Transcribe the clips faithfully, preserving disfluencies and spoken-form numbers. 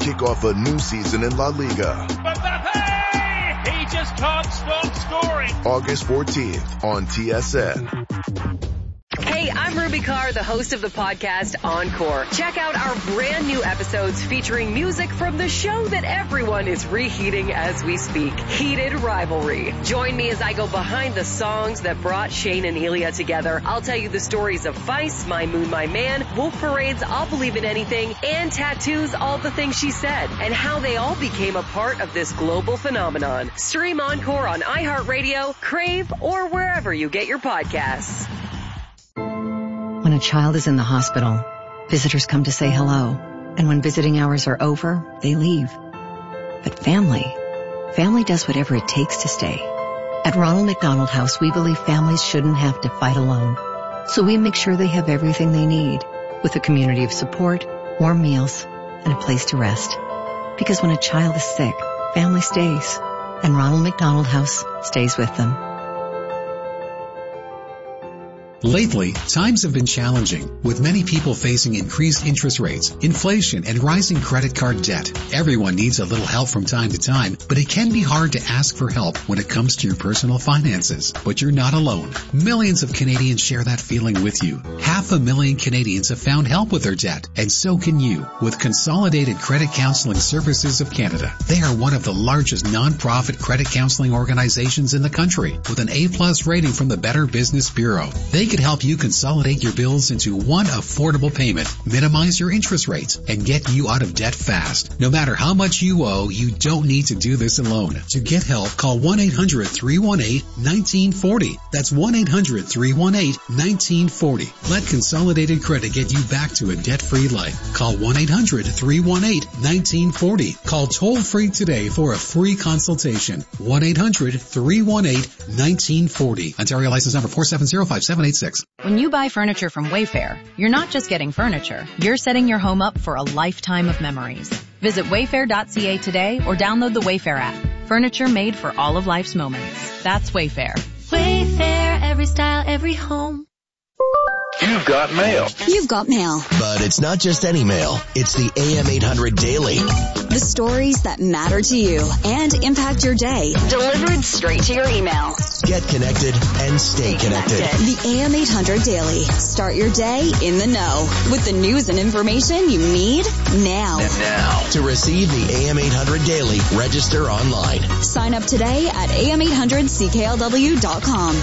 kick off a new season in La Liga. Mbappe! He just can't stop scoring. August fourteenth on T S N. Hey, I'm Ruby Carr, the host of the podcast Encore. Check out our brand new episodes featuring music from the show that everyone is reheating as we speak, Heated Rivalry. Join me as I go behind the songs that brought Shane and Elia together. I'll tell you the stories of Vice, My Moon, My Man, Wolf Parade's I'll Believe in Anything, and Tattoo's All the Things She Said, and how they all became a part of this global phenomenon. Stream Encore on iHeartRadio, Crave, or wherever you get your podcasts. When a child is in the hospital, visitors come to say hello. And when visiting hours are over, they leave. But family, family does whatever it takes to stay. At Ronald McDonald House, we believe families shouldn't have to fight alone. So we make sure they have everything they need, with a community of support, warm meals, and a place to rest. Because when a child is sick, family stays. And Ronald McDonald House stays with them. Lately, times have been challenging, with many people facing increased interest rates, inflation, and rising credit card debt. Everyone needs a little help from time to time, but it can be hard to ask for help when it comes to your personal finances. But you're not alone. Millions of Canadians share that feeling with you. Half a million Canadians have found help with their debt, and so can you, with Consolidated Credit Counseling Services of Canada. They are one of the largest non-profit credit counseling organizations in the country, with an A-plus rating from the Better Business Bureau. They can help you consolidate your bills into one affordable payment, minimize your interest rates, and get you out of debt fast. No matter how much you owe, you don't need to do this alone. To get help, call one eight hundred, three one eight, one nine four zero. That's one eight hundred, three one eight, one nine four zero. Let Consolidated Credit get you back to a debt-free life. Call one eight hundred, three one eight, one nine four zero. Call toll-free today for a free consultation. one eight hundred, three one eight, one nine four zero. Ontario license number four seven zero five seven eight six. When you buy furniture from Wayfair, you're not just getting furniture, you're setting your home up for a lifetime of memories. Visit wayfair dot c a today or download the Wayfair app. Furniture made for all of life's moments. That's Wayfair. Wayfair, every style, every home. You've got mail. You've got mail. But it's not just any mail. It's the A M eight hundred Daily. The stories that matter to you and impact your day. Delivered straight to your email. Get connected and stay connected. The A M eight hundred Daily. Start your day in the know with the news and information you need now. And now, to receive the A M eight hundred Daily, register online. Sign up today at A M eight hundred C K L W dot com.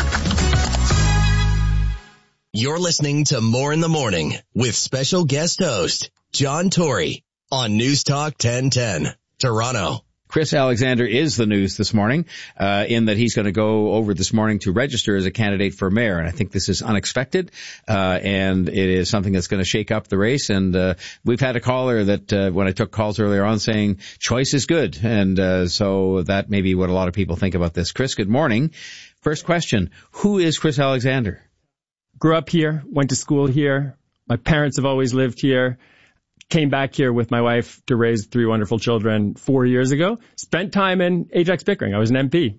You're listening to More in the Morning with special guest host John Tory on News Talk ten ten, Toronto. Chris Alexander is the news this morning, uh, in that he's going to go over this morning to register as a candidate for mayor. And I think this is unexpected, uh, and it is something that's going to shake up the race. And, uh, we've had a caller that, uh, when I took calls earlier on saying choice is good. And, uh, so that may be what a lot of people think about this. Chris, good morning. First question. Who is Chris Alexander? Grew up here, went to school here. My parents have always lived here. Came back here with my wife to raise three wonderful children four years ago. Spent time in Ajax-Pickering. I was an M P.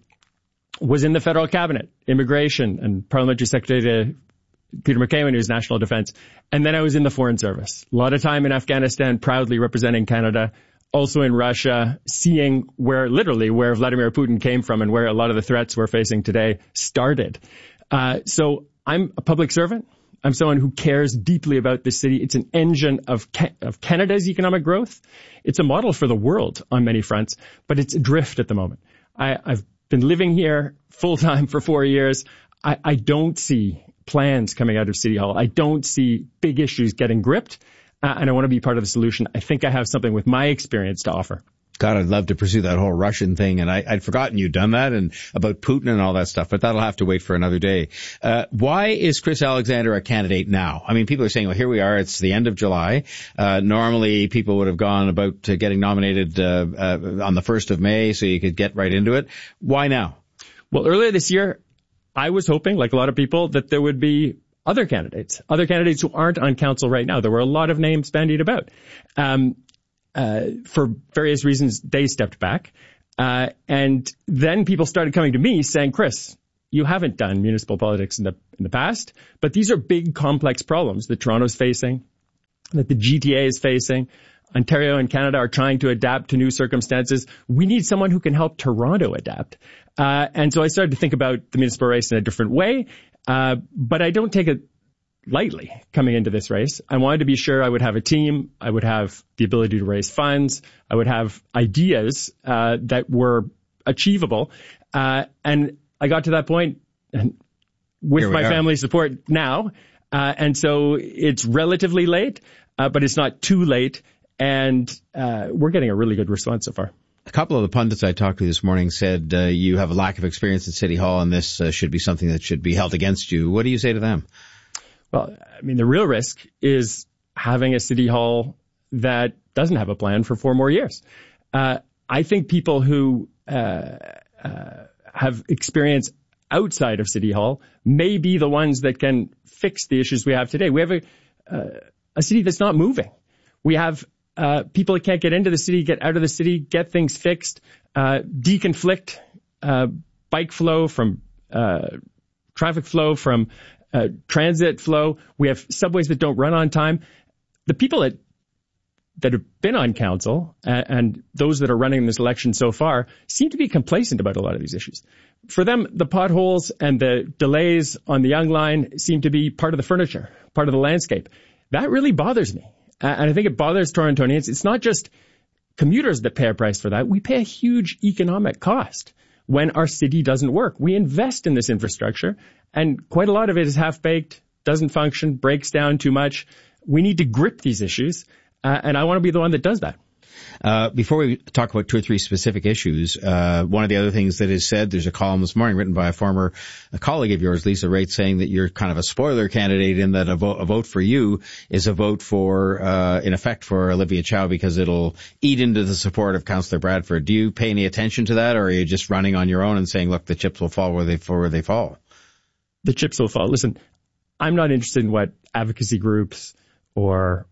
Was in the federal cabinet, immigration, and parliamentary secretary to Peter McKeown, who's national defense. And then I was in the foreign service. A lot of time in Afghanistan, proudly representing Canada. Also in Russia, seeing where, literally, where Vladimir Putin came from and where a lot of the threats we're facing today started. Uh, so I'm a public servant. I'm someone who cares deeply about this city. It's an engine of Ca- of Canada's economic growth. It's a model for the world on many fronts, but it's adrift at the moment. I, I've been living here full time for four years. I, I don't see plans coming out of City Hall. I don't see big issues getting gripped, uh, and I want to be part of the solution. I think I have something with my experience to offer. God, I'd love to pursue that whole Russian thing, and I, I'd forgotten you'd done that, and about Putin and all that stuff, but that'll have to wait for another day. Uh, why is Chris Alexander a candidate now? I mean, people are saying, well, here we are, it's the end of July. Uh, normally people would have gone about uh, getting nominated uh, uh, on the first of May so you could get right into it. Why now? Well, earlier this year, I was hoping, like a lot of people, that there would be other candidates, other candidates who aren't on council right now. There were a lot of names bandied about. Um, Uh, for various reasons, they stepped back. Uh, and then people started coming to me saying, Chris, you haven't done municipal politics in the, in the past, but these are big, complex problems that Toronto's facing, that the G T A is facing. Ontario and Canada are trying to adapt to new circumstances. We need someone who can help Toronto adapt. Uh, and so I started to think about the municipal race in a different way. Uh, but I don't take it lightly coming into this race. I wanted to be sure I would have a team. I would have the ability to raise funds. I would have ideas uh, that were achievable. Uh, and I got to that point with my are. family's support now. Uh, and so it's relatively late, uh, but it's not too late. And uh, we're getting a really good response so far. A couple of the pundits I talked to this morning said uh, you have a lack of experience at City Hall, and this uh, should be something that should be held against you. What do you say to them? Well, I mean, the real risk is having a City Hall that doesn't have a plan for four more years. Uh, I think people who uh, uh, have experience outside of City Hall may be the ones that can fix the issues we have today. We have a, uh, a city that's not moving. We have uh, people that can't get into the city, get out of the city, get things fixed, uh, deconflict uh, bike flow from uh, traffic flow from uh, transit flow. We have subways that don't run on time. The people that that have been on council and, and those that are running this election so far seem to be complacent about a lot of these issues. For them, the potholes and the delays on the Yonge line seem to be part of the furniture, part of the landscape. That really bothers me. And I think it bothers Torontonians. It's not just commuters that pay a price for that. We pay a huge economic cost when our city doesn't work. We invest in this infrastructure, and quite a lot of it is half-baked, doesn't function, breaks down too much. We need to grip these issues, uh, and I want to be the one that does that. Uh, before we talk about two or three specific issues, uh, one of the other things that is said, there's a column this morning written by a former a colleague of yours, Lisa Raitt, saying that you're kind of a spoiler candidate in that a vote, a vote for you is a vote for, uh, in effect for Olivia Chow because it'll eat into the support of Councillor Bradford. Do you pay any attention to that, or are you just running on your own and saying, look, the chips will fall where they, where they fall? The chips will fall. Listen, I'm not interested in what advocacy groups or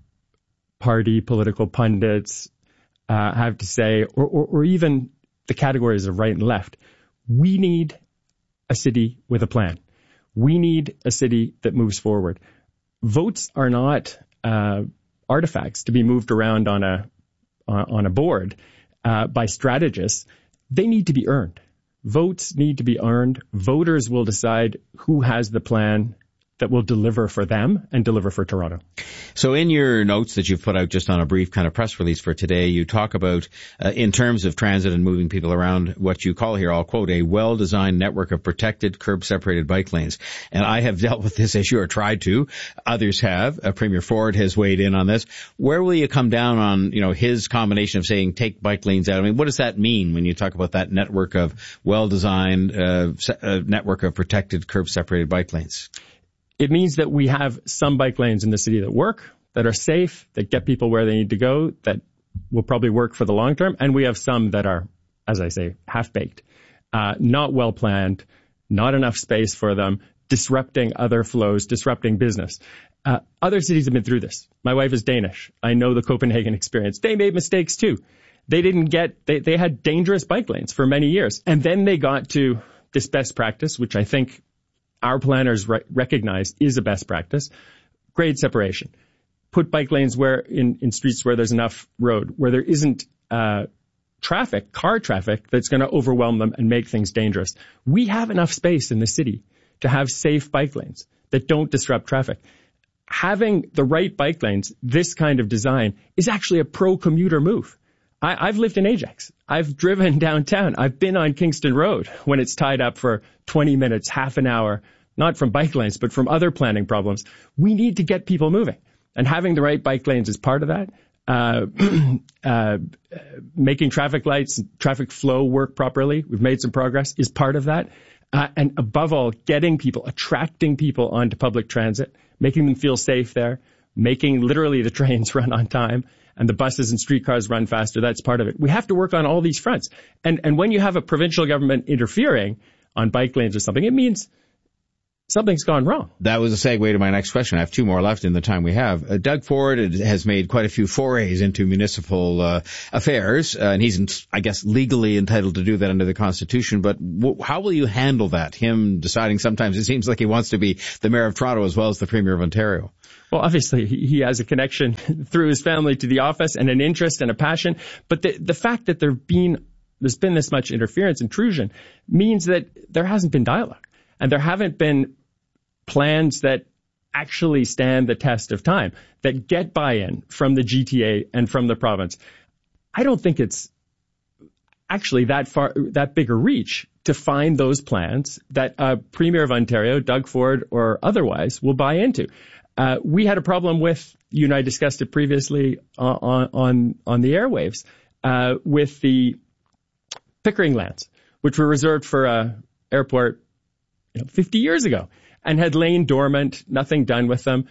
party political pundits Uh, have to say, or, or, or even the categories of right and left. We need a city with a plan. We need a city that moves forward. Votes are not uh, artifacts to be moved around on a on, on a board uh, by strategists. They need to be earned. Votes need to be earned. Voters will decide who has the plan that will deliver for them and deliver for Toronto. So in your notes that you've put out just on a brief kind of press release for today, you talk about, uh, in terms of transit and moving people around, what you call here, I'll quote, a well-designed network of protected, curb-separated bike lanes. And I have dealt with this issue, or tried to. Others have. Uh, Premier Ford has weighed in on this. Where will you come down on, you know, his combination of saying take bike lanes out? I mean, what does that mean when you talk about that network of well-designed, uh, uh network of protected, curb-separated bike lanes? It means that we have some bike lanes in the city that work, that are safe, that get people where they need to go, that will probably work for the long term. And we have some that are, as I say, half-baked, uh, not well-planned, not enough space for them, disrupting other flows, disrupting business. Uh, other cities have been through this. My wife is Danish. I know the Copenhagen experience. They made mistakes too. They didn't get, they, they had dangerous bike lanes for many years. And then they got to this best practice, which I think our planners re- recognize is a best practice. Grade separation. Put bike lanes where in, in streets where there's enough road, where there isn't uh, traffic, car traffic, that's going to overwhelm them and make things dangerous. We have enough space in the city to have safe bike lanes that don't disrupt traffic. Having the right bike lanes, this kind of design, is actually a pro-commuter move. I, I've lived in Ajax. I've driven downtown. I've been on Kingston Road when it's tied up for twenty minutes, half an hour, not from bike lanes, but from other planning problems. We need to get people moving. And having the right bike lanes is part of that. Uh, uh, making traffic lights, traffic flow work properly, we've made some progress, is part of that. Uh, and above all, getting people, attracting people onto public transit, making them feel safe there, making literally the trains run on time, and the buses and streetcars run faster. That's part of it. We have to work on all these fronts. And and when you have a provincial government interfering on bike lanes or something, it means something's gone wrong. That was a segue to my next question. I have two more left in the time we have. Uh, Doug Ford has made quite a few forays into municipal uh, affairs, uh, and he's, I guess, legally entitled to do that under the Constitution. But w- how will you handle that, him deciding sometimes it seems like he wants to be the mayor of Toronto as well as the premier of Ontario? Well, obviously, he has a connection through his family to the office and an interest and a passion. But the, the fact that there been, there's been this much interference, intrusion, means that there hasn't been dialogue. And there haven't been plans that actually stand the test of time, that get buy-in from the G T A and from the province. I don't think it's actually that far, that big a reach to find those plans that a Premier of Ontario, Doug Ford or otherwise, will buy into. Uh, we had a problem with, you and I discussed it previously on, on, on the airwaves, uh, with the Pickering lands, which were reserved for a airport you know, fifty years ago and had lain dormant, nothing done with them.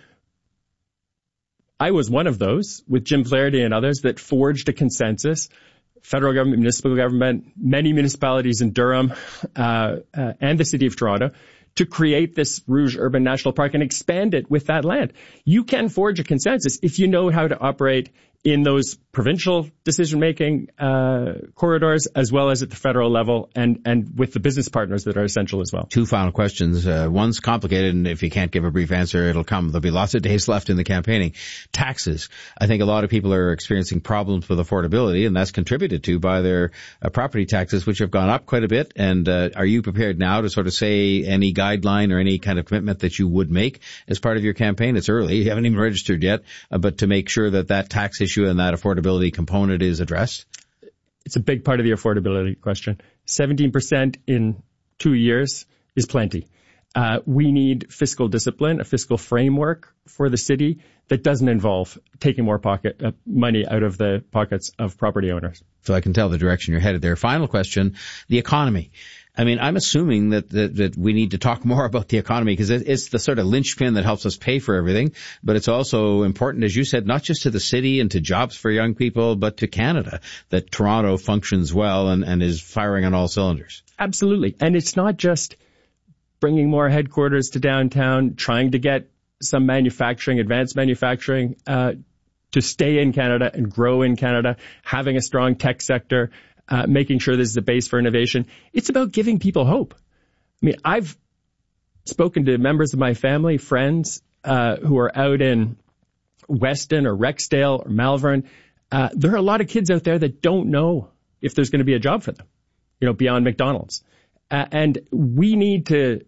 I was one of those with Jim Flaherty and others that forged a consensus, federal government, municipal government, many municipalities in Durham, uh, uh, and the city of Toronto, to create this Rouge Urban National Park and expand it with that land. You can forge a consensus if you know how to operate in those provincial decision-making uh, corridors, as well as at the federal level, and, and with the business partners that are essential as well. Two final questions. Uh, one's complicated, and if you can't give a brief answer, it'll come. There'll be lots of days left in the campaigning. Taxes. I think a lot of people are experiencing problems with affordability, and that's contributed to by their uh, property taxes, which have gone up quite a bit. And uh, are you prepared now to sort of say any guideline or any kind of commitment that you would make as part of your campaign? It's early. You haven't even registered yet, uh, but to make sure that that tax issue and that affordability component is addressed? It's a big part of the affordability question. seventeen percent in two years is plenty. Uh, we need fiscal discipline, a fiscal framework for the city that doesn't involve taking more pocket uh, money out of the pockets of property owners. So I can tell the direction you're headed there. Final question, the economy. I mean, I'm assuming that, that, that we need to talk more about the economy because it, it's the sort of linchpin that helps us pay for everything. But it's also important, as you said, not just to the city and to jobs for young people, but to Canada, that Toronto functions well and, and is firing on all cylinders. Absolutely. And it's not just bringing more headquarters to downtown, trying to get some manufacturing, advanced manufacturing, uh, to stay in Canada and grow in Canada, having a strong tech sector, Uh, making sure this is a base for innovation. It's about giving people hope. I mean, I've spoken to members of my family, friends, uh, who are out in Weston or Rexdale or Malvern. Uh, there are a lot of kids out there that don't know if there's going to be a job for them, you know, beyond McDonald's. Uh, and we need to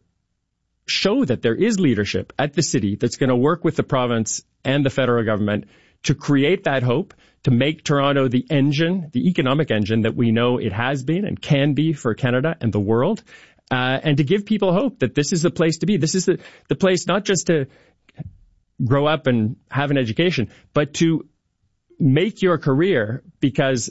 show that there is leadership at the city that's going to work with the province and the federal government to create that hope, to make Toronto the engine, the economic engine that we know it has been and can be for Canada and the world, uh, and to give people hope that this is the place to be. This is the, the place not just to grow up and have an education, but to make your career, because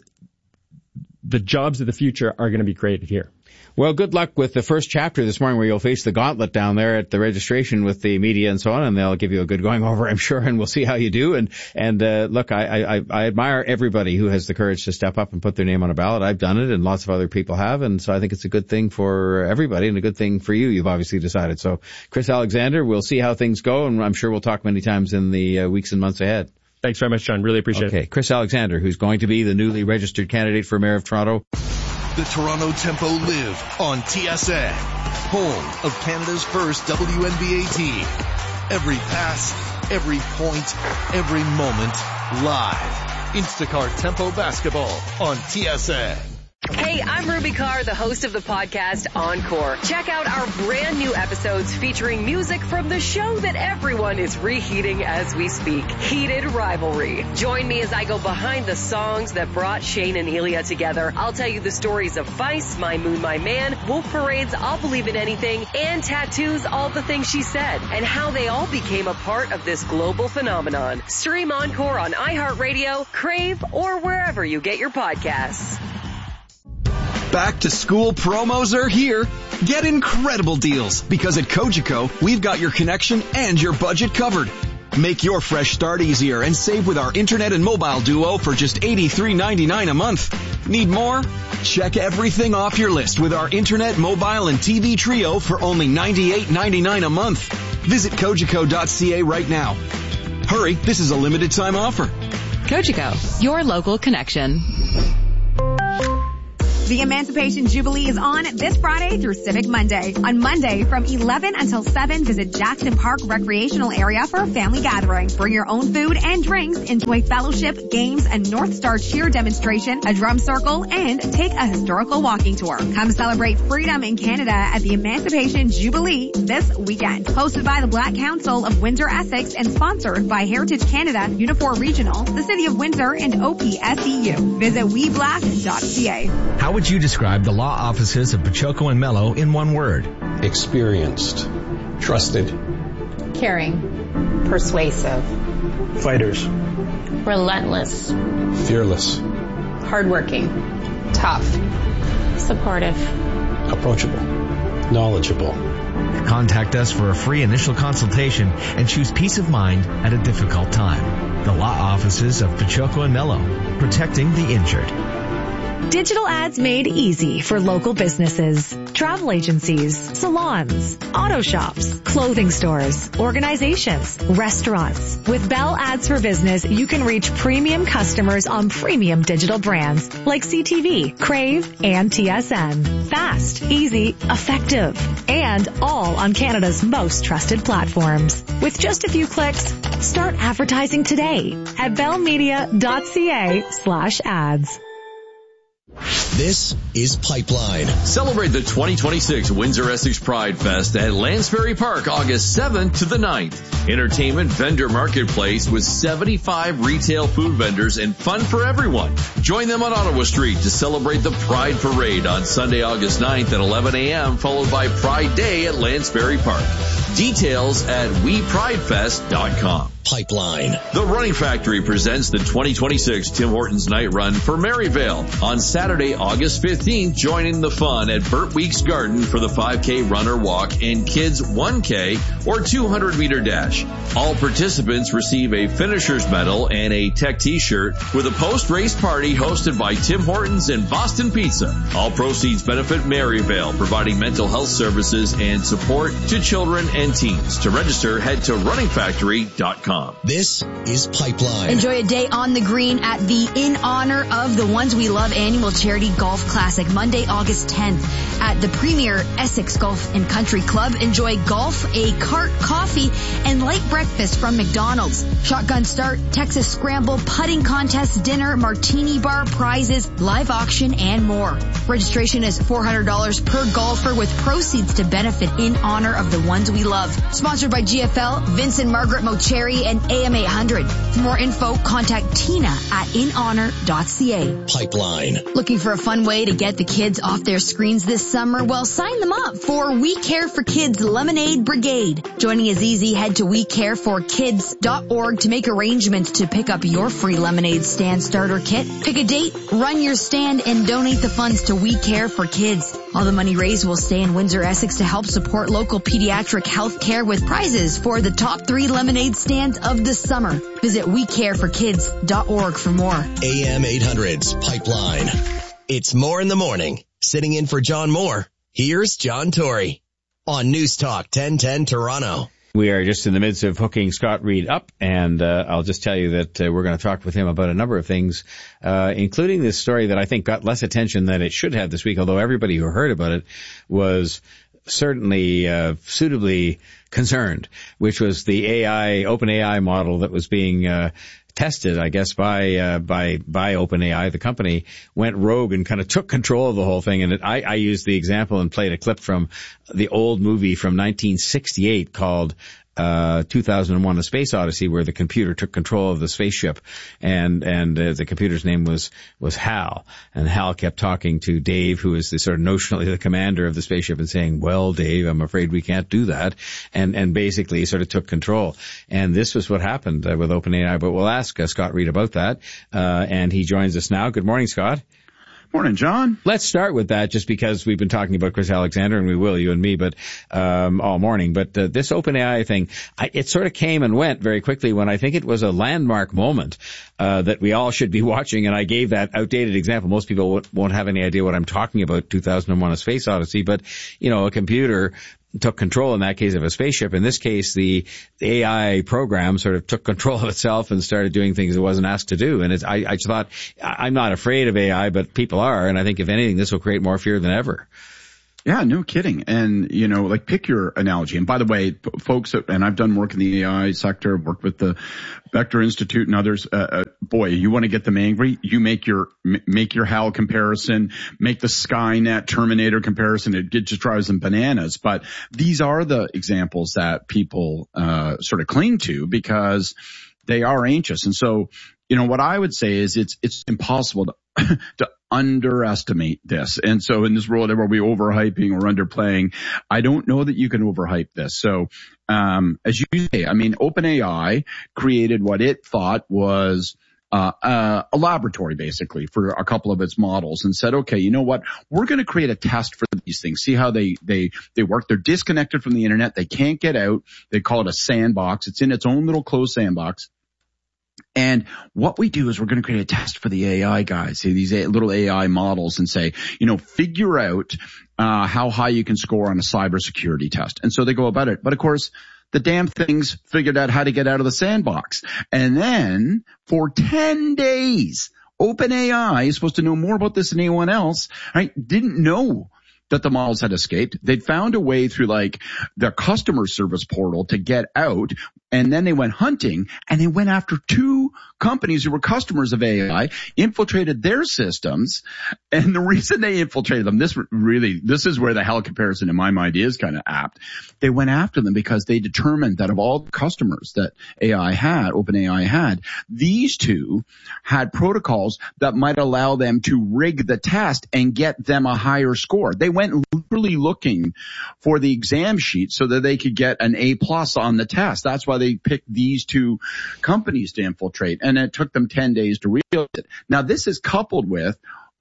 the jobs of the future are going to be created here. Well, good luck with the first chapter this morning where you'll face the gauntlet down there at the registration with the media and so on, and they'll give you a good going over, I'm sure, and we'll see how you do. And, and, uh, look, I, I, I admire everybody who has the courage to step up and put their name on a ballot. I've done it and lots of other people have. And so I think it's a good thing for everybody and a good thing for you. You've obviously decided. So Chris Alexander, we'll see how things go, and I'm sure we'll talk many times in the uh, weeks and months ahead. Thanks very much, John. Really appreciate okay. it. Okay. Chris Alexander, who's going to be the newly registered candidate for mayor of Toronto. The Toronto Tempo live on T S N, home of Canada's first W N B A team. Every pass, every point, every moment, live. Instacart Tempo Basketball on T S N. Hey, I'm Ruby Carr, the host of the podcast Encore. Check out our brand new episodes featuring music from the show that everyone is reheating as we speak, Heated Rivalry. Join me as I go behind the songs that brought Shane and Ilya together. I'll tell you the stories of Vice, My Moon, My Man, Wolf Parade's I'll Believe in Anything, and Tattoos, All the Things She Said, and how they all became a part of this global phenomenon. Stream Encore on iHeartRadio, Crave, or wherever you get your podcasts. Back to school promos are here. Get incredible deals because at Cogeco, we've got your connection and your budget covered. Make your fresh start easier and save with our internet and mobile duo for just eighty-three ninety-nine a month. Need more? Check everything off your list with our internet, mobile, and T V trio for only ninety-eight ninety-nine a month. Visit Cogeco dot c a right now. Hurry, this is a limited time offer. Cogeco, your local connection. The Emancipation Jubilee is on this Friday through Civic Monday. On Monday, from eleven until seven, visit Jackson Park Recreational Area for a family gathering. Bring your own food and drinks, enjoy fellowship, games, and North Star cheer demonstration, a drum circle, and take a historical walking tour. Come celebrate freedom in Canada at the Emancipation Jubilee this weekend. Hosted by the Black Council of Windsor Essex and sponsored by Heritage Canada, Unifor Regional, the City of Windsor, and O P S E U. Visit we black dot c a. How would you describe the law offices of Pachoco and Mello in one word? Experienced, trusted, caring, persuasive, fighters, relentless, fearless, hardworking, tough, supportive, approachable, knowledgeable. Contact us for a free initial consultation and choose peace of mind at a difficult time. The law offices of Pachoco and Mello, protecting the injured. Digital ads made easy for local businesses, travel agencies, salons, auto shops, clothing stores, organizations, restaurants. With Bell Ads for Business, you can reach premium customers on premium digital brands like C T V, Crave, and T S N. Fast, easy, effective, and all on Canada's most trusted platforms. With just a few clicks, start advertising today at bellmedia dot c a slash ads. This is Pipeline. Celebrate the twenty twenty-six Windsor Essex Pride Fest at Lansbury Park August seventh to the ninth. Entertainment vendor marketplace with seventy-five retail food vendors and fun for everyone. Join them on Ottawa Street to celebrate the Pride Parade on Sunday, August ninth at eleven a.m. followed by Pride Day at Lansbury Park. Details at we pride fest dot com. Pipeline. The Running Factory presents the twenty twenty-six Tim Hortons Night Run for Maryvale on Saturday, August fifteenth. Join in the fun at Burt Weeks Garden for the five K run or walk and kids one K or two hundred meter dash. All participants receive a finisher's medal and a tech t-shirt with a post-race party hosted by Tim Hortons and Boston Pizza. All proceeds benefit Maryvale, providing mental health services and support to children and teens. To register, head to running factory dot com. This is Pipeline. Enjoy a day on the green at the In Honor of the Ones We Love annual charity golf classic Monday, August tenth at the premier Essex Golf and Country Club. Enjoy golf, a cart, coffee, and light breakfast from McDonald's. Shotgun start, Texas scramble, putting contest, dinner, martini bar, prizes, live auction, and more. Registration is four hundred dollars per golfer with proceeds to benefit In Honor of the Ones We Love. Sponsored by G F L, Vincent Margaret Mocheri, and A M eight hundred. For more info, contact Tina at in honor dot c a. Pipeline. Looking for a fun way to get the kids off their screens this summer? Well, sign them up for We Care for Kids Lemonade Brigade. Joining is easy. Head to we care for kids dot org to make arrangements to pick up your free lemonade stand starter kit. Pick a date, run your stand, and donate the funds to We Care for Kids. All the money raised will stay in Windsor, Essex to help support local pediatric health care with prizes for the top three lemonade stands of the summer. Visit we care for kids dot org for more. A M eight hundred's Pipeline. It's More in the Morning. Sitting in for John Moore, here's John Tory on News Talk ten ten Toronto. We are just in the midst of hooking Scott Reed up, and uh, I'll just tell you that uh, we're going to talk with him about a number of things, uh, including this story that I think got less attention than it should have this week, although everybody who heard about it was certainly uh, suitably concerned, which was the A I, OpenAI model that was being uh, tested, I guess, by uh, by by OpenAI. The company went rogue and kind of took control of the whole thing. And it, I, I used the example and played a clip from the old movie from nineteen sixty-eight called uh two thousand one: A Space Odyssey, where the computer took control of the spaceship, and and uh, the computer's name was was Hal, and Hal kept talking to Dave, who is the sort of notionally the commander of the spaceship, and saying, "Well, Dave, I'm afraid we can't do that," and and basically sort of took control. And this was what happened uh, with OpenAI. But we'll ask uh, Scott Reed about that, uh and he joins us now. Good morning, Scott. Morning, John. Let's start with that just because we've been talking about Chris Alexander, and we will, you and me, but um, all morning. But uh, this OpenAI thing, I, it sort of came and went very quickly when I think it was a landmark moment uh, that we all should be watching. And I gave that outdated example. Most people w- won't have any idea what I'm talking about, two thousand one: A Space Odyssey. But, you know, a computer took control in that case of a spaceship. In this case, the A I program sort of took control of itself and started doing things it wasn't asked to do. And it's, I, I just thought, I'm not afraid of A I, but people are. And I think if anything, this will create more fear than ever. Yeah, no kidding. And, you know, like pick your analogy. And by the way, p- folks, and I've done work in the A I sector, worked with the Vector Institute and others. Uh, uh, boy, you want to get them angry? You make your, m- make your HAL comparison, make the Skynet Terminator comparison. It, it just drives them bananas. But these are the examples that people, uh, sort of cling to because they are anxious. And so, you know, what I would say is it's, it's impossible to, to underestimate this. And so in this world, are we overhyping or underplaying? I don't know that you can overhype this. So, um, as you say, I mean, OpenAI created what it thought was Uh, uh, a laboratory basically for a couple of its models and said, okay, you know what? We're going to create a test for these things. See how they, they, they work. They're disconnected from the internet. They can't get out. They call it a sandbox. It's in its own little closed sandbox. And what we do is we're going to create a test for the A I guys, see these little A I models and say, you know, figure out, uh, how high you can score on a cybersecurity test. And so they go about it. But of course, the damn things figured out how to get out of the sandbox. And then for ten days, OpenAI is supposed to know more about this than anyone else, right? Didn't know that the models had escaped. They'd found a way through like their customer service portal to get out. And then they went hunting and they went after two companies who were customers of A I, infiltrated their systems. And the reason they infiltrated them, this really, this is where the HAL comparison in my mind is kind of apt. They went after them because they determined that of all the customers that A I had, OpenAI had, these two had protocols that might allow them to rig the test and get them a higher score. They went literally looking for the exam sheet so that they could get an A plus on the test. That's why they picked these two companies to infiltrate, and it took them ten days to realize it. Now, this is coupled with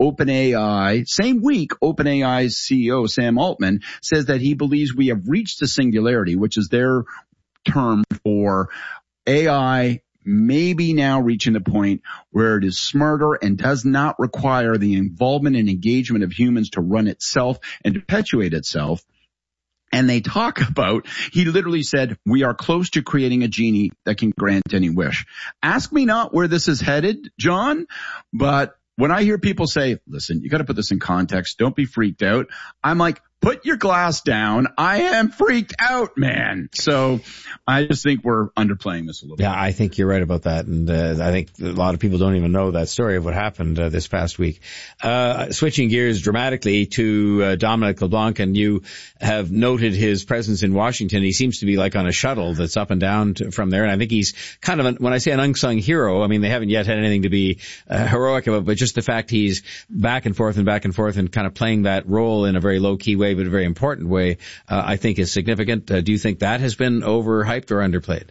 OpenAI. Same week, OpenAI's C E O, Sam Altman, says that he believes we have reached the singularity, which is their term for A I maybe now reaching the point where it is smarter and does not require the involvement and engagement of humans to run itself and to perpetuate itself. And they talk about, he literally said, we are close to creating a genie that can grant any wish. Ask me not where this is headed, John, but when I hear people say, listen, you got to put this in context, don't be freaked out, I'm like, put your glass down. I am freaked out, man. So I just think we're underplaying this a little yeah, bit. Yeah, I think you're right about that. And uh, I think a lot of people don't even know that story of what happened uh, this past week. Uh, switching gears dramatically to uh, Dominic LeBlanc, and you have noted his presence in Washington. He seems to be like on a shuttle that's up and down to, from there. And I think he's kind of, an, when I say an unsung hero, I mean, they haven't yet had anything to be uh, heroic about, but just the fact he's back and forth and back and forth and kind of playing that role in a very low-key way, but a very important way, uh, I think is significant. Uh, do you think that has been overhyped or underplayed?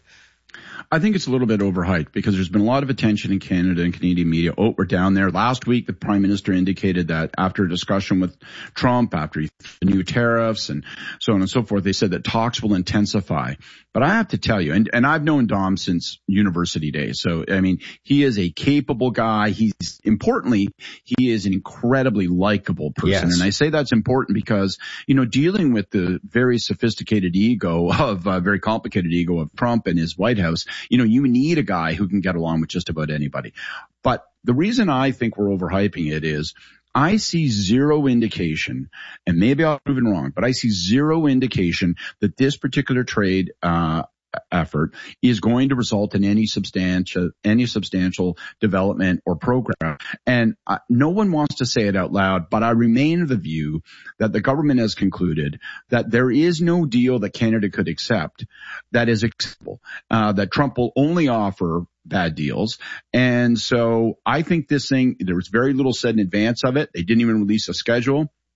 I think it's a little bit overhyped because there's been a lot of attention in Canada and Canadian media. Oh, we're down there. Last week, the Prime Minister indicated that after a discussion with Trump, after the new tariffs and so on and so forth, they said that talks will intensify. But I have to tell you, and, and I've known Dom since university days. So, I mean, he is a capable guy. He's, importantly, he is an incredibly likable person. Yes. And I say that's important because, you know, dealing with the very sophisticated ego of, uh, very complicated ego of Trump and his White House, you know, you need a guy who can get along with just about anybody. But the reason I think we're overhyping it is I see zero indication, and maybe I'm proven wrong, but I see zero indication that this particular trade uh effort is going to result in any substantial any substantial development or program. And uh, no one wants to say it out loud, but I remain of the view that the government has concluded that there is no deal that Canada could accept that is acceptable, uh, that Trump will only offer bad deals. And so I think this thing, there was very little said in advance of it. They didn't even release a schedule.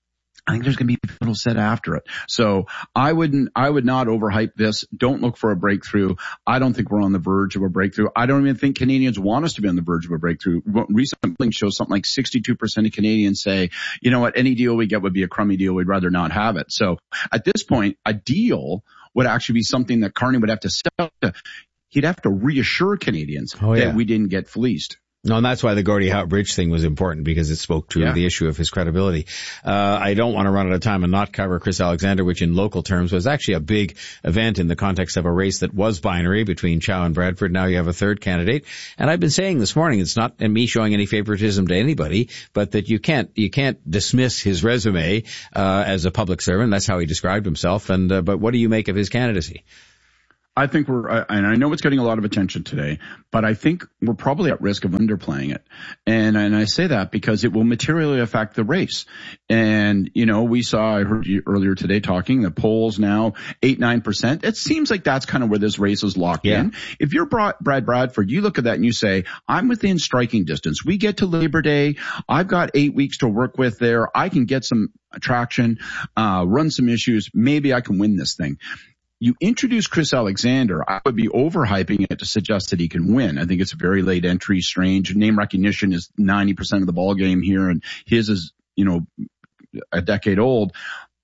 I think there's going to be people set after it. So I wouldn't, I would not overhype this. Don't look for a breakthrough. I don't think we're on the verge of a breakthrough. I don't even think Canadians want us to be on the verge of a breakthrough. Recent polling shows something like sixty-two percent of Canadians say, you know what, any deal we get would be a crummy deal. We'd rather not have it. So at this point, a deal would actually be something that Carney would have to sell to. He'd have to reassure Canadians oh, yeah. that we didn't get fleeced. No, and that's why the Gordie Howe Bridge thing was important, because it spoke to yeah. the issue of his credibility. Uh, I don't want to run out of time and not cover Chris Alexander, which in local terms was actually a big event in the context of a race that was binary between Chow and Bradford. Now you have a third candidate. And I've been saying this morning, it's not me showing any favoritism to anybody, but that you can't, you can't dismiss his resume, uh, as a public servant. That's how he described himself. And, uh, but what do you make of his candidacy? I think we're, and I know it's getting a lot of attention today, but I think we're probably at risk of underplaying it. And, and I say that because it will materially affect the race. And, you know, we saw, I heard you earlier today talking, the polls now eight, nine percent. It seems like that's kind of where this race is locked yeah. in. If you're Brad Bradford, you look at that and you say, I'm within striking distance. We get to Labor Day. I've got eight weeks to work with there. I can get some traction, uh, run some issues. Maybe I can win this thing. You introduce Chris Alexander, I would be overhyping it to suggest that he can win. I think it's a very late entry, strange. Name recognition is ninety percent of the ball game here, and his is, you know, a decade old.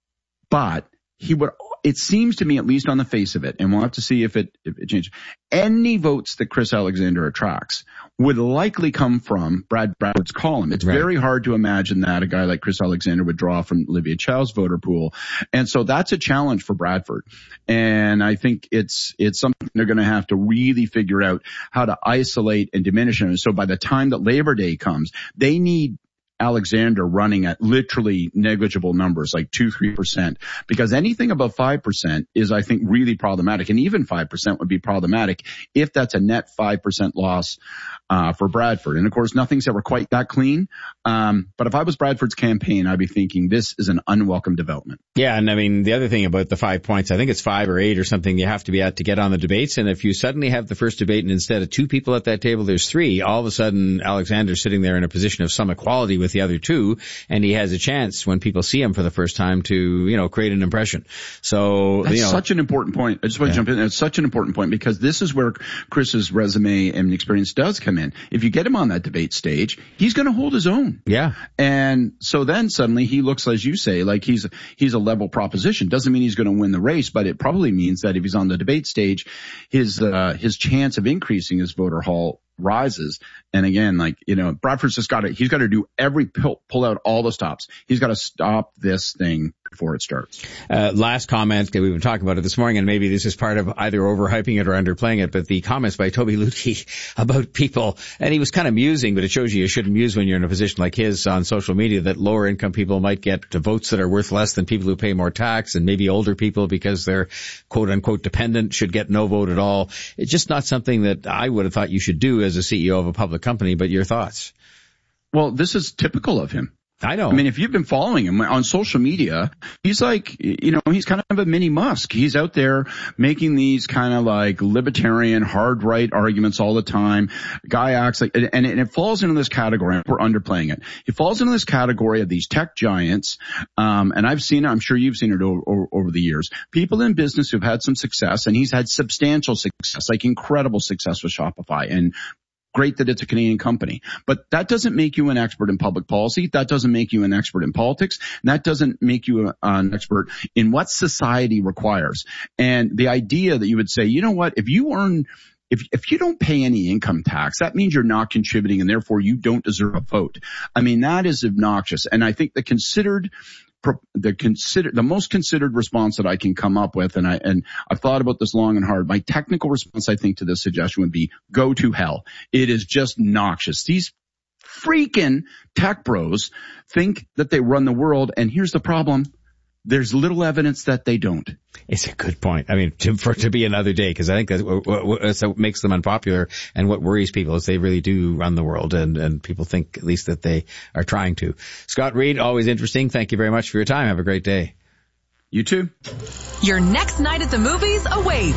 But he would, it seems to me, at least on the face of it, and we'll have to see if it, if it changes, any votes that Chris Alexander attracts would likely come from Brad Bradford's column. It's right. very hard to imagine that a guy like Chris Alexander would draw from Olivia Chow's voter pool. And so that's a challenge for Bradford. And I think it's, it's something they're going to have to really figure out how to isolate and diminish it. So by the time that Labor Day comes, they need Alexander running at literally negligible numbers, like two, three percent, because anything above five percent is, I think, really problematic. And even five percent would be problematic if that's a net five percent loss, uh, for Bradford. And of course, nothing's ever quite that clean. Um, but if I was Bradford's campaign, I'd be thinking this is an unwelcome development. Yeah. And I mean, the other thing about the five points, I think it's five or eight or something you have to be at to get on the debates. And if you suddenly have the first debate and instead of two people at that table, there's three, all of a sudden Alexander's sitting there in a position of some equality with the other two, and he has a chance when people see him for the first time to, you know, create an impression. So, that's you know, such an important point. I just want to yeah. jump in. It's such an important point because this is where Chris's resume and experience does come in. If you get him on that debate stage, he's going to hold his own. Yeah. And so then suddenly he looks, as you say, like he's, he's a level proposition. Doesn't mean he's going to win the race, but it probably means that if he's on the debate stage, his, uh, his chance of increasing his voter haul rises. And again, like, you know, Bradford's just got to, he's got to do every pull, pull out all the stops. He's got to stop this thing before it starts. Uh, last comment, we've been talking about it this morning, and maybe this is part of either overhyping it or underplaying it, but the comments by Toby Lutke about people, and he was kind of musing, but it shows you you shouldn't muse when you're in a position like his on social media, that lower income people might get votes that are worth less than people who pay more tax, and maybe older people, because they're quote unquote dependent, should get no vote at all. It's just not something that I would have thought you should do as a C E O of a public company, but your thoughts? Well, this is typical of him. I know. I mean, if you've been following him on social media, he's like, you know, he's kind of a mini Musk. He's out there making these kind of like libertarian, hard right arguments all the time. Guy acts like, and, and it falls into this category. We're underplaying it. He falls into this category of these tech giants. Um, and I've seen it. I'm sure you've seen it over, over, over the years. People in business who've had some success, and he's had substantial success, like incredible success with Shopify, and great that it's a Canadian company, but that doesn't make you an expert in public policy. That doesn't make you an expert in politics. And that doesn't make you a, an expert in what society requires. And the idea that you would say, you know what, if you earn, if, if you don't pay any income tax, that means you're not contributing and therefore you don't deserve a vote. I mean, that is obnoxious. And I think the considered the consider the most considered response that I can come up with, and I and I've thought about this long and hard. My technical response, I think, to this suggestion would be go to hell. It is just noxious. These freaking tech bros think that they run the world, and here's the problem. There's little evidence that they don't. It's a good point. I mean, to, for to be another day, because I think that's what, what, that's what makes them unpopular, and what worries people is they really do run the world, and, and people think at least that they are trying to. Scott Reed, always interesting. Thank you very much for your time. Have a great day. You too. Your next night at the movies awaits.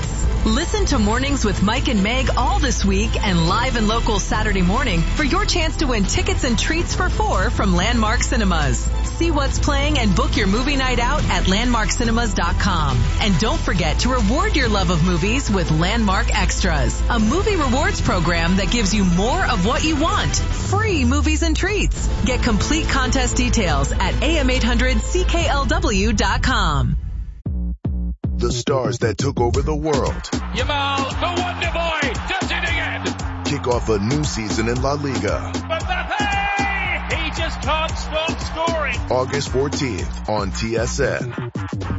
Listen to Mornings with Mike and Meg all this week and live and local Saturday morning for your chance to win tickets and treats for four from Landmark Cinemas. See what's playing and book your movie night out at landmark cinemas dot com. And don't forget to reward your love of movies with Landmark Extras, a movie rewards program that gives you more of what you want. Free movies and treats. Get complete contest details at A M eight hundred C K L W dot com. The stars that took over the world. Yamal, the Wonder Boy, does it again. Kick off a new season in La Liga. Mbappe, he just can't stop scoring. August fourteenth on T S N.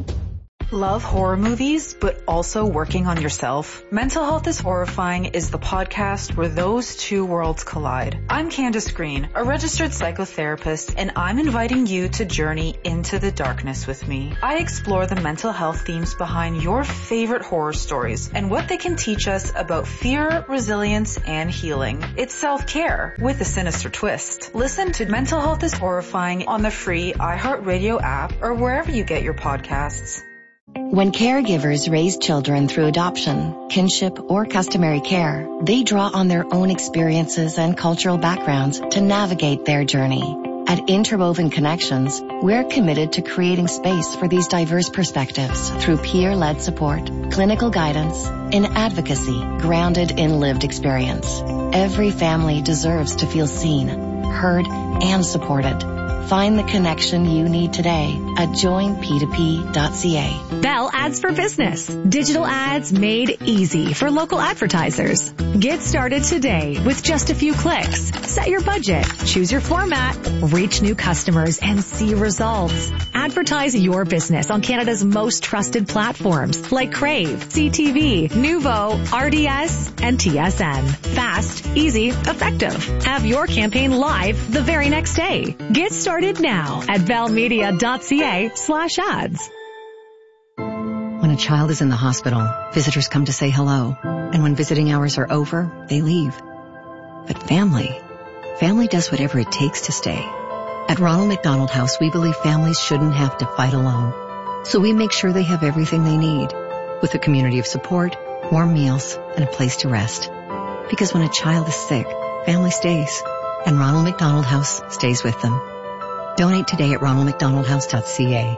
Love horror movies, but also working on yourself? Mental Health is Horrifying is the podcast where those two worlds collide. I'm Candace Green, a registered psychotherapist, and I'm inviting you to journey into the darkness with me. I explore the mental health themes behind your favorite horror stories and what they can teach us about fear, resilience, and healing. It's self-care with a sinister twist. Listen to Mental Health is Horrifying on the free iHeartRadio app or wherever you get your podcasts. When caregivers raise children through adoption, kinship, or customary care, they draw on their own experiences and cultural backgrounds to navigate their journey. At Interwoven Connections, we're committed to creating space for these diverse perspectives through peer-led support, clinical guidance, and advocacy grounded in lived experience. Every family deserves to feel seen, heard, and supported. Find the connection you need today at join p two p dot c a. Bell Ads for Business. Digital ads made easy for local advertisers. Get started today with just a few clicks. Set your budget, choose your format, reach new customers, and see results. Advertise your business on Canada's most trusted platforms like Crave, C T V, Nuvo, R D S, and T S N. Fast, easy, effective. Have your campaign live the very next day. Get started now at bellmedia dot c a slash ads. When a child is in the hospital, visitors come to say hello. And when visiting hours are over, they leave. But family, family does whatever it takes to stay. At Ronald McDonald House, we believe families shouldn't have to fight alone. So we make sure they have everything they need, with a community of support, warm meals, and a place to rest. Because when a child is sick, family stays. And Ronald McDonald House stays with them. Donate today at ronald mcdonald house dot c a.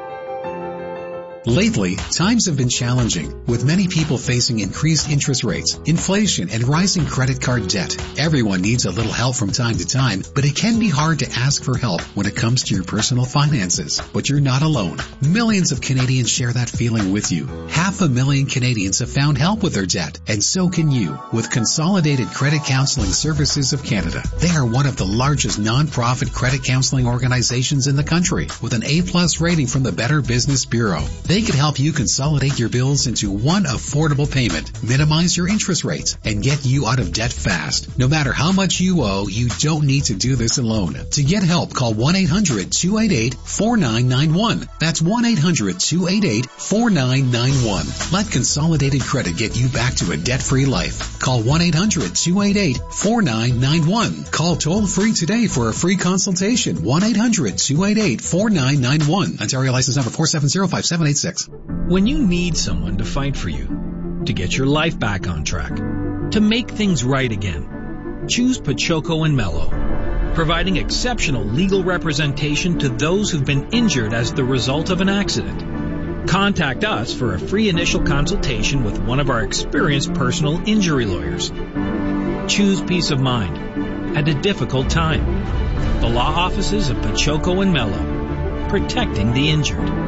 Lately, times have been challenging, with many people facing increased interest rates, inflation, and rising credit card debt. Everyone needs a little help from time to time, but it can be hard to ask for help when it comes to your personal finances. But you're not alone. Millions of Canadians share that feeling with you. Half a million Canadians have found help with their debt, and so can you, with Consolidated Credit Counseling Services of Canada. They are one of the largest non-profit credit counseling organizations in the country, with an A-plus rating from the Better Business Bureau. They can help you consolidate your bills into one affordable payment, minimize your interest rates, and get you out of debt fast. No matter how much you owe, you don't need to do this alone. To get help, call one eight hundred two eight eight four nine nine one. That's one eight hundred two eight eight four nine nine one. Let Consolidated Credit get you back to a debt-free life. Call one eight hundred two eight eight four nine nine one. Call toll-free today for a free consultation. one eight hundred two eight eight four nine nine one. Ontario license number four seven zero five seven eight six. When you need someone to fight for you, to get your life back on track, to make things right again, choose Pachoco and Mello, providing exceptional legal representation to those who've been injured as the result of an accident. Contact us for a free initial consultation with one of our experienced personal injury lawyers. Choose peace of mind at a difficult time. The law offices of Pachoco and Mello, protecting the injured.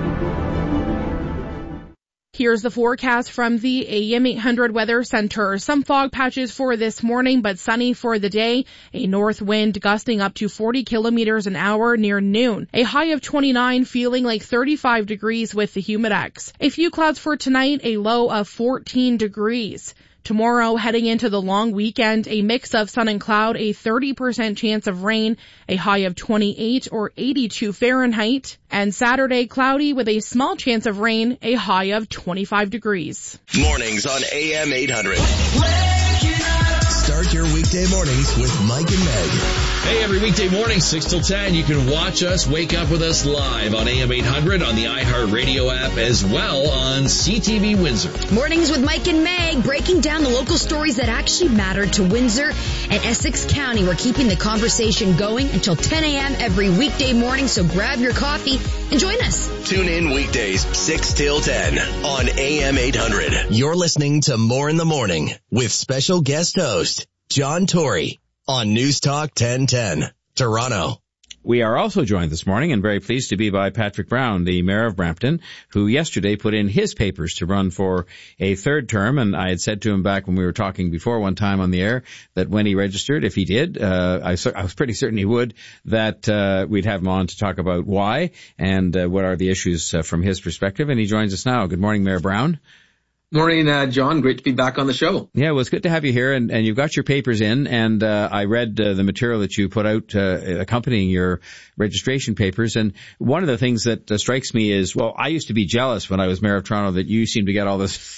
Here's the forecast from the A M eight hundred Weather Center. Some fog patches for this morning, but sunny for the day. A north wind gusting up to forty kilometers an hour near noon. A high of twenty-nine, feeling like thirty-five degrees with the humidex. A few clouds for tonight, a low of fourteen degrees. Tomorrow, heading into the long weekend, a mix of sun and cloud, a thirty percent chance of rain, a high of twenty-eight or eighty-two Fahrenheit. And Saturday, cloudy with a small chance of rain, a high of twenty-five degrees. Mornings on A M eight hundred. Start your weekday mornings with Mike and Meg. Hey, every weekday morning, six till ten, you can watch us, wake up with us live on A M eight hundred on the iHeartRadio app, as well on C T V Windsor. Mornings with Mike and Meg, breaking down the local stories that actually matter to Windsor and Essex County. We're keeping the conversation going until ten a.m. every weekday morning, so grab your coffee and join us. Tune in weekdays, six till ten on A M eight hundred. You're listening to More in the Morning with special guest host John Tory on News Talk ten ten, Toronto. We are also joined this morning and very pleased to be by Patrick Brown, the mayor of Brampton, who yesterday put in his papers to run for a third term. And I had said to him back when we were talking before one time on the air that when he registered, if he did, uh, I, I was pretty certain he would, that uh, we'd have him on to talk about why and uh, what are the issues uh, from his perspective. And he joins us now. Good morning, Mayor Brown. Morning, uh, John. Great to be back on the show. Yeah, well, it's good to have you here, and, and you've got your papers in, and uh, I read uh, the material that you put out uh, accompanying your registration papers, and one of the things that uh, strikes me is, well, I used to be jealous when I was mayor of Toronto that you seem to get all this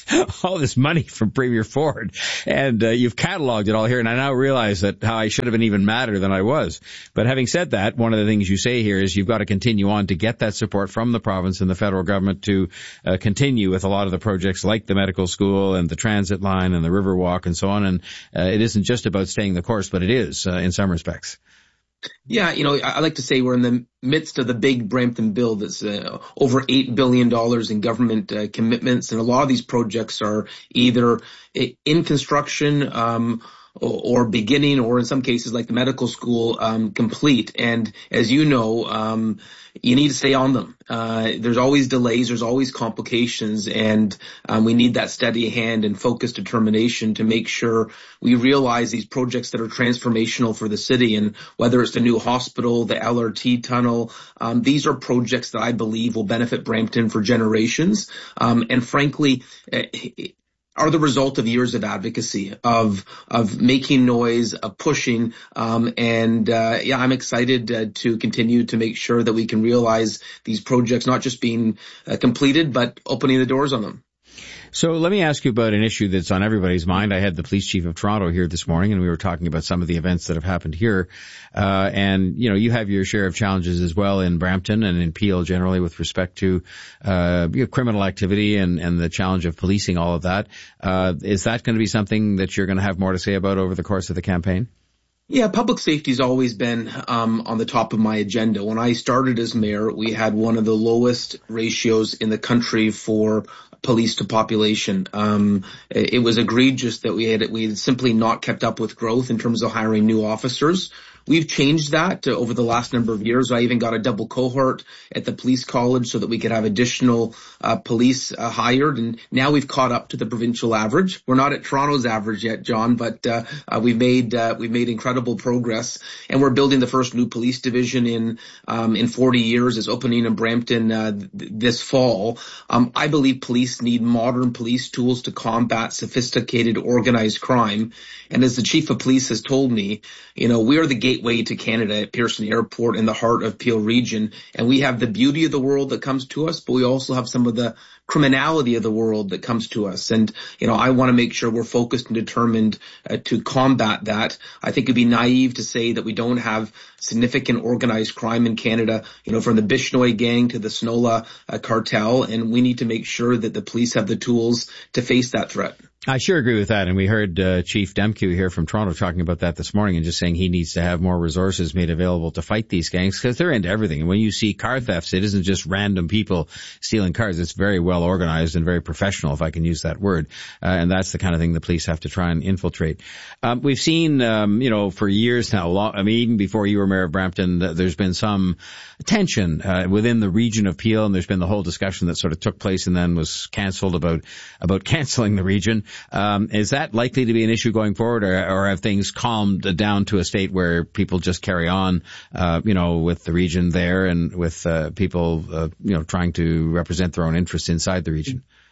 all this money from Premier Ford, and uh, you've cataloged it all here, and I now realize that how I should have been even madder than I was. But having said that, one of the things you say here is you've got to continue on to get that support from the province and the federal government to uh, continue with a lot of the projects like the medical school and the transit line and the Riverwalk and so on. And uh, it isn't just about staying the course, but it is uh, in some respects. Yeah, you know, I like to say we're in the midst of the big Brampton bill that's uh, over eight billion dollars in government uh, commitments. And a lot of these projects are either in construction um or beginning, or in some cases like the medical school, um, complete. And as you know, um, you need to stay on them. Uh, there's always delays, there's always complications, and um, we need that steady hand and focused determination to make sure we realize these projects that are transformational for the city. And whether it's the new hospital, the L R T tunnel, um, these are projects that I believe will benefit Brampton for generations. Um, and frankly, it, are the result of years of advocacy, of of making noise, of pushing, um, and uh, yeah, I'm excited uh, to continue to make sure that we can realize these projects not just being uh, completed, but opening the doors on them. So let me ask you about an issue that's on everybody's mind. I had the police chief of Toronto here this morning, and we were talking about some of the events that have happened here. Uh, and, you know, you have your share of challenges as well in Brampton and in Peel generally with respect to uh, you know, criminal activity and, and the challenge of policing all of that. Uh, is that going to be something that you're going to have more to say about over the course of the campaign? Yeah, public safety's always been um on the top of my agenda. When I started as mayor, we had one of the lowest ratios in the country for police to population. Um it was egregious that we had we had simply not kept up with growth in terms of hiring new officers. We've changed that uh, over the last number of years. I even got a double cohort at the police college so that we could have additional uh, police uh, hired. And now we've caught up to the provincial average. We're not at Toronto's average yet, John, but uh, uh, we've made uh, we've made incredible progress. And we're building the first new police division in um, in forty years. It's opening in Brampton uh, th- this fall. Um, I believe police need modern police tools to combat sophisticated organized crime. And as the chief of police has told me, you know, we are the gateway to Canada at Pearson Airport in the heart of Peel region. And we have the beauty of the world that comes to us, but we also have some of the criminality of the world that comes to us. And, you know, I want to make sure we're focused and determined uh, to combat that. I think it'd be naive to say that we don't have significant organized crime in Canada, you know, from the Bishnoi gang to the Snola uh, cartel. And we need to make sure that the police have the tools to face that threat. I sure agree with that. And we heard uh, Chief Demkew here from Toronto talking about that this morning and just saying he needs to have more resources made available to fight these gangs because they're into everything. And when you see car thefts, it isn't just random people stealing cars. It's very well organized and very professional, if I can use that word. Uh, and that's the kind of thing the police have to try and infiltrate. Um, we've seen, um, you know, for years now, long, I mean, even before you were mayor of Brampton, uh, there's been some tension uh, within the region of Peel, and there's been the whole discussion that sort of took place and then was canceled about about canceling the region. Um, is that likely to be an issue going forward, or, or have things calmed down to a state where people just carry on, uh, you know, with the region there and with uh, people, uh, you know, trying to represent their own interests inside the region?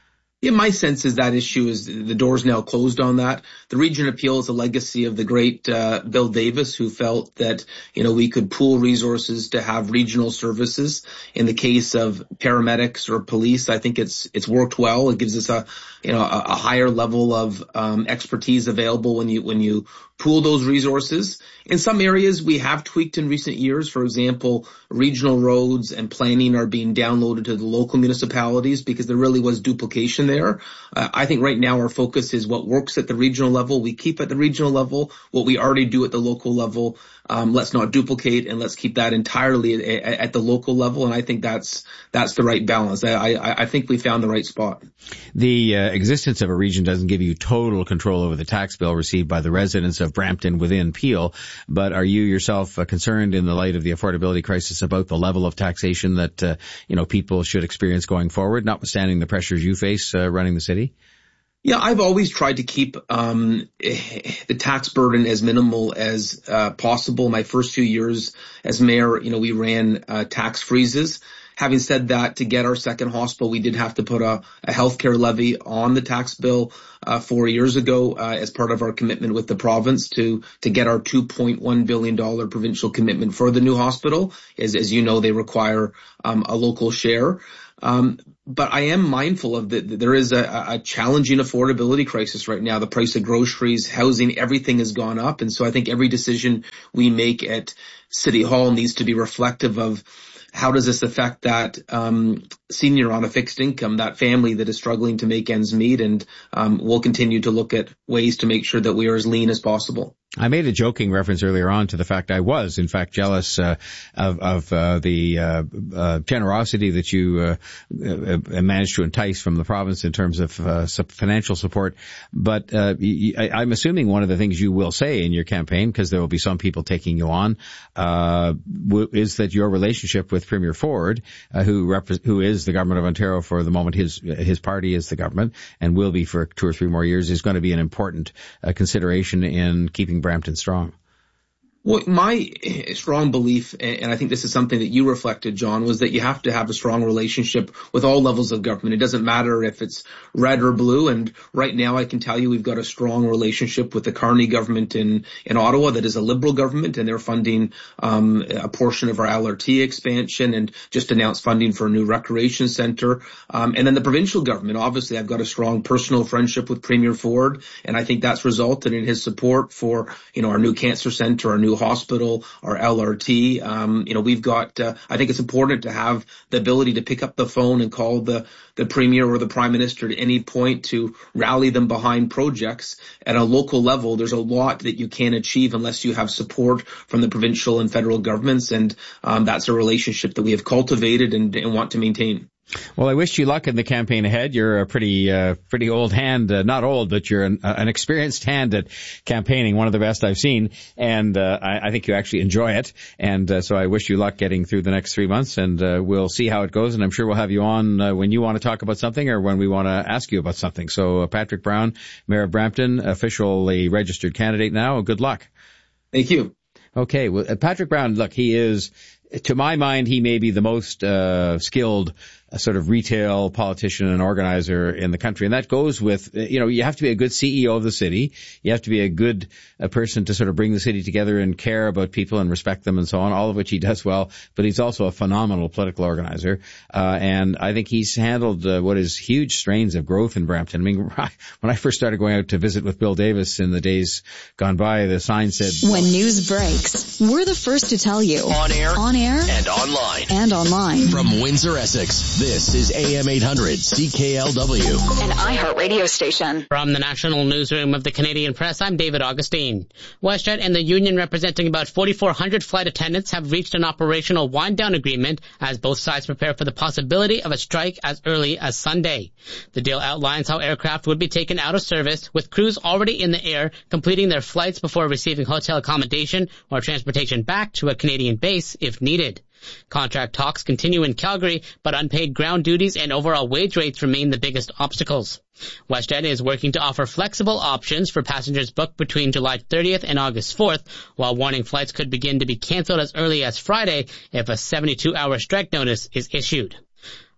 Yeah, my sense is that issue is the door's now closed on that. The region appeal is a legacy of the great uh, Bill Davis, who felt that, you know, we could pool resources to have regional services. In the case of paramedics or police, I think it's it's worked well. It gives us a, you know, a, a higher level of um, expertise available when you when you pool those resources. In some areas, we have tweaked in recent years. For example, regional roads and planning are being downloaded to the local municipalities because there really was duplication there. Uh, I think right now our focus is what works at the regional level. We keep at the regional level. What we already do at the local level, um, let's not duplicate, and let's keep that entirely at, at the local level. And I think that's that's the right balance. I, I, I think we found the right spot. The uh, existence of a region doesn't give you total control over the tax bill received by the residents of Brampton within Peel, but are you yourself uh, concerned in the light of the affordability crisis about the level of taxation that, uh, you know, people should experience going forward, notwithstanding the pressures you face uh, running the city? Yeah, I've always tried to keep um the tax burden as minimal as uh, possible. My first few years as mayor, you know, we ran uh, tax freezes. Having said that, to get our second hospital, we did have to put a, a healthcare levy on the tax bill uh, four years ago uh, as part of our commitment with the province to to get our two point one billion dollars provincial commitment for the new hospital. As, as you know, they require um, a local share. Um, but I am mindful of that. There is a, a challenging affordability crisis right now. The price of groceries, housing, everything has gone up. And so I think every decision we make at City Hall needs to be reflective of how does this affect that um, senior on a fixed income, that family that is struggling to make ends meet. And um, we'll continue to look at ways to make sure that we are as lean as possible. I made a joking reference earlier on to the fact I was, in fact, jealous uh, of, of uh, the uh, uh, generosity that you uh, uh, managed to entice from the province in terms of uh, financial support. But uh, I, I'm assuming one of the things you will say in your campaign, because there will be some people taking you on, uh, is that your relationship with Premier Ford, uh, who rep- who is the government of Ontario for the moment, his his party is the government and will be for two or three more years, is going to be an important uh, consideration in keeping Brampton strong. Well, my strong belief, and I think this is something that you reflected, John, was that you have to have a strong relationship with all levels of government. It doesn't matter if it's red or blue. And right now I can tell you we've got a strong relationship with the Carney government in, in Ottawa that is a Liberal government, and they're funding um, a portion of our L R T expansion and just announced funding for a new recreation centre. Um, and then the provincial government, obviously I've got a strong personal friendship with Premier Ford, and I think that's resulted in his support for, you know, our new cancer centre, our new hospital, our L R T. Um, you know, we've got, uh, I think it's important to have the ability to pick up the phone and call the, the Premier or the Prime Minister at any point to rally them behind projects. At a local level, there's a lot that you can't achieve unless you have support from the provincial and federal governments. And um, that's a relationship that we have cultivated and, and want to maintain. Well, I wish you luck in the campaign ahead. You're a pretty, uh, pretty old hand, uh, not old, but you're an, uh, an experienced hand at campaigning, one of the best I've seen. And, uh, I, I think you actually enjoy it. And, uh, so I wish you luck getting through the next three months and, uh, we'll see how it goes. And I'm sure we'll have you on, uh, when you want to talk about something or when we want to ask you about something. So, uh, Patrick Brown, Mayor of Brampton, officially registered candidate now. Good luck. Thank you. Okay. Well, uh, Patrick Brown, look, he is, to my mind, he may be the most, uh, skilled a sort of retail politician and organizer in the country. And that goes with, you know, you have to be a good C E O of the city. You have to be a good uh, person to sort of bring the city together and care about people and respect them and so on, all of which he does well. But he's also a phenomenal political organizer. Uh, and I think he's handled uh, what is huge strains of growth in Brampton. I mean, when I first started going out to visit with Bill Davis in the days gone by, the sign said, when news breaks, we're the first to tell you. On air, on air, and online. And online. From Windsor, Essex, this is A M eight hundred C K L W. An iHeart radio station. From the National Newsroom of the Canadian Press, I'm David Augustine. WestJet and the union representing about forty-four hundred flight attendants have reached an operational wind-down agreement as both sides prepare for the possibility of a strike as early as Sunday. The deal outlines how aircraft would be taken out of service, with crews already in the air completing their flights before receiving hotel accommodation or transportation back to a Canadian base if needed. Contract talks continue in Calgary, but unpaid ground duties and overall wage rates remain the biggest obstacles. WestJet is working to offer flexible options for passengers booked between July thirtieth and August fourth, while warning flights could begin to be canceled as early as Friday if a seventy-two hour strike notice is issued.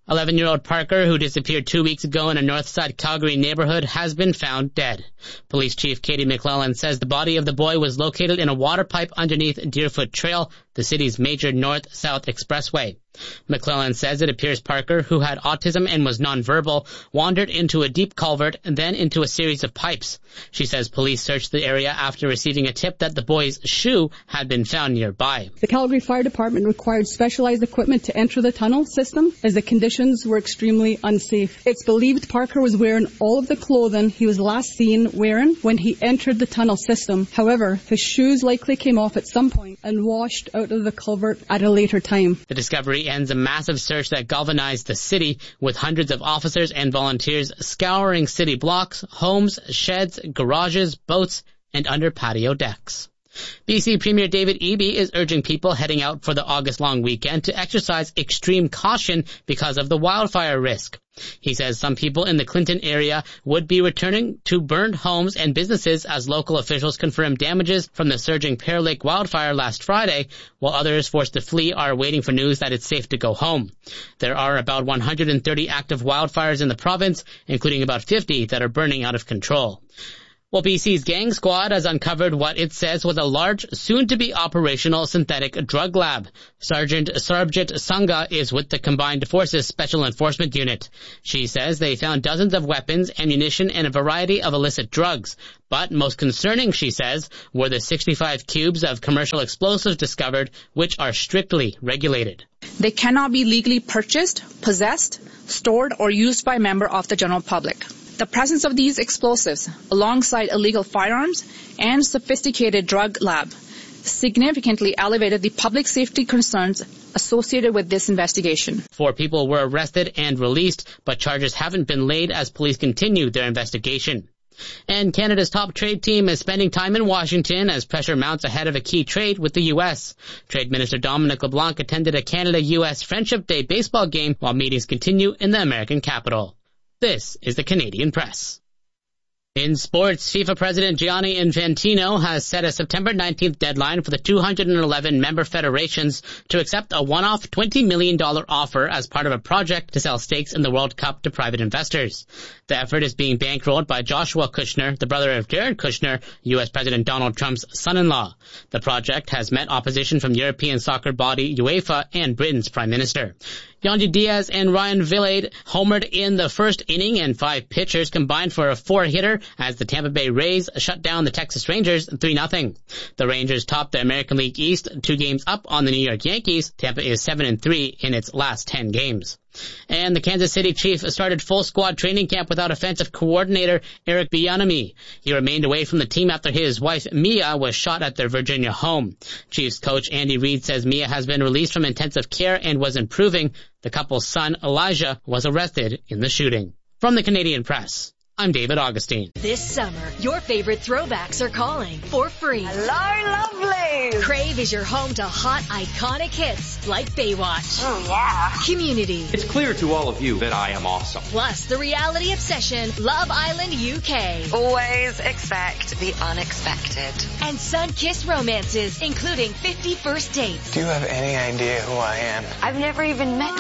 eleven-year-old Parker, who disappeared two weeks ago in a Northside Calgary neighborhood, has been found dead. Police Chief Katie McClellan says the body of the boy was located in a water pipe underneath Deerfoot Trail, the city's major north-south expressway. McClellan says it appears Parker, who had autism and was nonverbal, wandered into a deep culvert and then into a series of pipes. She says police searched the area after receiving a tip that the boy's shoe had been found nearby. The Calgary Fire Department required specialized equipment to enter the tunnel system as the conditions were extremely unsafe. It's believed Parker was wearing all of the clothing he was last seen wearing when he entered the tunnel system. However, his shoes likely came off at some point and washed out of the culvert at a later time. The discovery ends a massive search that galvanized the city, with hundreds of officers and volunteers scouring city blocks, homes, sheds, garages, boats, and under patio decks. B C Premier David Eby is urging people heading out for the August long weekend to exercise extreme caution because of the wildfire risk. He says some people in the Clinton area would be returning to burned homes and businesses as local officials confirm damages from the surging Pear Lake wildfire last Friday, while others forced to flee are waiting for news that it's safe to go home. There are about one hundred thirty active wildfires in the province, including about fifty that are burning out of control. Well, B C's Gang Squad has uncovered what it says was a large, soon-to-be operational synthetic drug lab. Sergeant Sarabjit Sangha is with the Combined Forces Special Enforcement Unit. She says they found dozens of weapons, ammunition, and a variety of illicit drugs. But most concerning, she says, were the sixty-five cubes of commercial explosives discovered, which are strictly regulated. They cannot be legally purchased, possessed, stored, or used by a member of the general public. The presence of these explosives, alongside illegal firearms and sophisticated drug lab, significantly elevated the public safety concerns associated with this investigation. Four people were arrested and released, but charges haven't been laid as police continue their investigation. And Canada's top trade team is spending time in Washington as pressure mounts ahead of a key trade with the U S. Trade Minister Dominic LeBlanc attended a Canada-U S Friendship Day baseball game while meetings continue in the American capital. This is the Canadian Press. In sports, FIFA President Gianni Infantino has set a September nineteenth deadline for the two hundred eleven member federations to accept a one-off twenty million dollars offer as part of a project to sell stakes in the World Cup to private investors. The effort is being bankrolled by Joshua Kushner, the brother of Jared Kushner, U S President Donald Trump's son-in-law. The project has met opposition from European soccer body UEFA and Britain's Prime Minister. Yandy Diaz and Ryan Vilade homered in the first inning, and five pitchers combined for a four-hitter as the Tampa Bay Rays shut down the Texas Rangers three nothing. The Rangers topped the American League East two games up on the New York Yankees. Tampa is seven and three in its last ten games. And the Kansas City Chiefs started full squad training camp without offensive coordinator Eric Bieniemy. He remained away from the team after his wife Mia was shot at their Virginia home. Chiefs coach Andy Reid says Mia has been released from intensive care and was improving. The couple's son Elijah was arrested in the shooting. From the Canadian Press, I'm David Augustine. This summer, your favorite throwbacks are calling for free. Hello, lovely. Crave is your home to hot, iconic hits like Baywatch. Oh, yeah. Community. It's clear to all of you that I am awesome. Plus, the reality obsession, Love Island U K. Always expect the unexpected. And sun-kissed romances, including fifty First Dates. Do you have any idea who I am? I've never even met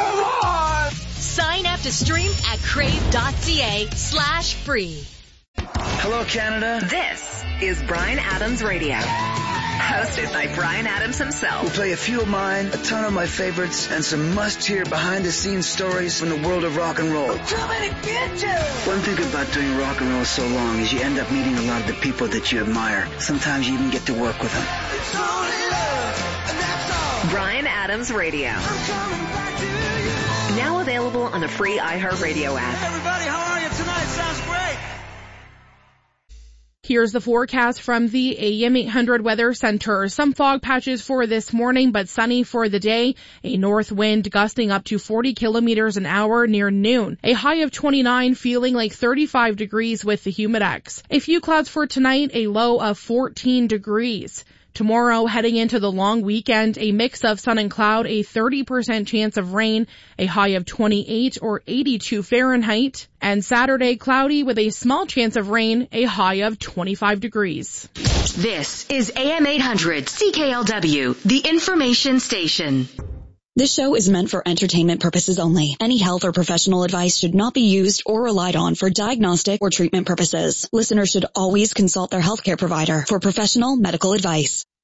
you. Sign up to stream at crave.ca slash free. Hello, Canada. This is Bryan Adams Radio. Hosted by Bryan Adams himself. We'll play a few of mine, a ton of my favorites, and some must-hear behind-the-scenes stories from the world of rock and roll. Too many bitches! One thing about doing rock and roll so long is you end up meeting a lot of the people that you admire. Sometimes you even get to work with them. It's only love, and that's all. Bryan Adams Radio. Now available on the free iHeartRadio app. Hey everybody, how are you tonight? Sounds great. Here's the forecast from the A M eight hundred Weather Center. Some fog patches for this morning, but sunny for the day. A north wind gusting up to forty kilometers an hour near noon. A high of twenty-nine, feeling like thirty-five degrees with the Humidex. A few clouds for tonight, a low of fourteen degrees. Tomorrow, heading into the long weekend, a mix of sun and cloud, a thirty percent chance of rain, a high of twenty-eight or eighty-two Fahrenheit. And Saturday, cloudy with a small chance of rain, a high of twenty-five degrees. This is A M eight hundred C K L W, the information station. This show is meant for entertainment purposes only. Any health or professional advice should not be used or relied on for diagnostic or treatment purposes. Listeners should always consult their healthcare provider for professional medical advice.